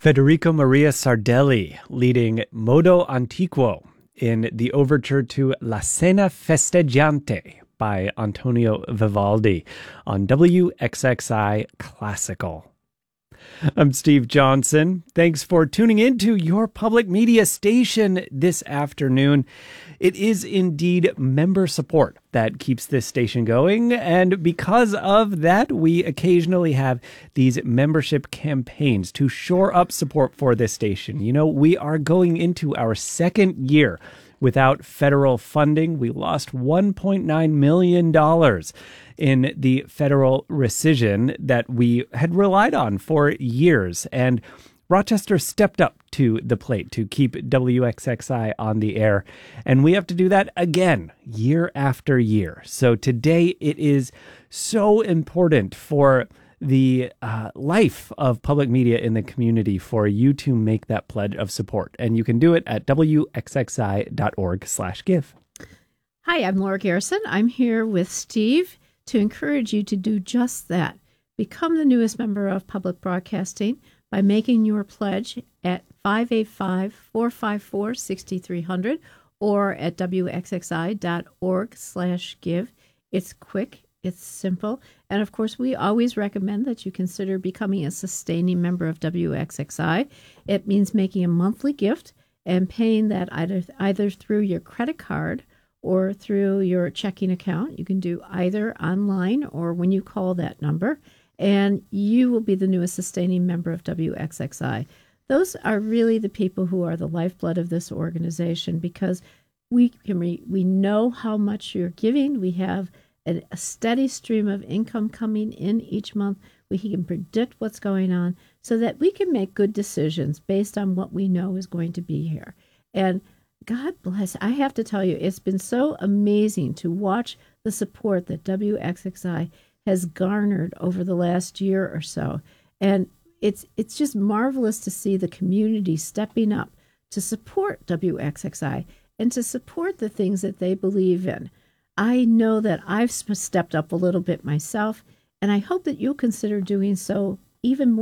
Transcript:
Federico Maria Sardelli leading Modo Antiquo in the overture to La Cena Festeggiante by Antonio Vivaldi on WXXI Classical. I'm Steve Johnson. Thanks for tuning in to your public media station this afternoon. It is indeed member support that keeps this station going, and because of that, we occasionally have these membership campaigns to shore up support for this station. You know, we are going into our second year without federal funding. We lost $1.9 million in the federal rescission that we had relied on for years. And Rochester stepped up to the plate to keep WXXI on the air. And we have to do that again, year after year. So today it is so important for the life of public media in the community for you to make that pledge of support. And you can do it at wxxi.org/give. Hi, I'm Laura Garrison. I'm here with Steve to encourage you to do just that. Become the newest member of public broadcasting by making your pledge at 585-454-6300 or at wxxi.org/give. It's quick. It's simple. And of course, we always recommend that you consider becoming a sustaining member of WXXI. It means making a monthly gift and paying that either through your credit card or through your checking account. You can do either online or when you call that number, and you will be the newest sustaining member of WXXI. Those are really the people who are the lifeblood of this organization, because we know how much you're giving. We have a steady stream of income coming in each month. We can predict what's going on so that we can make good decisions based on what we know is going to be here. And God bless. I have to tell you, it's been so amazing to watch the support that WXXI has garnered over the last year or so. And it's just marvelous to see the community stepping up to support WXXI and to support the things that they believe in. I know that I've stepped up a little bit myself, and I hope that you'll consider doing so even more.